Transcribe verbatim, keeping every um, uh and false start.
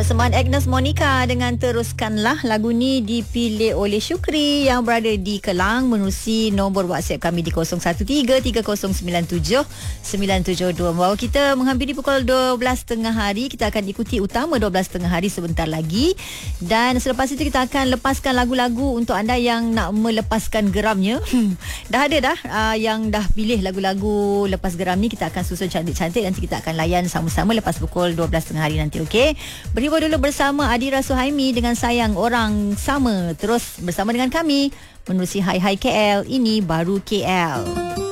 Persembahan Agnes Monica dengan Teruskanlah. Lagu ni dipilih oleh Syukri yang berada di Kelang menerusi nombor WhatsApp kami di kosong satu tiga tiga kosong sembilan tujuh sembilan tujuh dua. Bahawa kita menghampiri pukul dua belas tiga puluh hari, kita akan ikuti utama dua belas tiga puluh hari sebentar lagi. Dan selepas itu kita akan lepaskan lagu-lagu untuk anda yang nak melepaskan geramnya. Dah ada dah uh, yang dah pilih lagu-lagu lepas geram ni. Kita akan susun cantik-cantik, nanti kita akan layan sama-sama lepas pukul dua belas tiga puluh hari nanti, okey? Berhibur dulu bersama Adira Suhaimi dengan Sayang Orang Sama. Terus bersama dengan kami menerusi Hai Hai K L. Ini baru K L.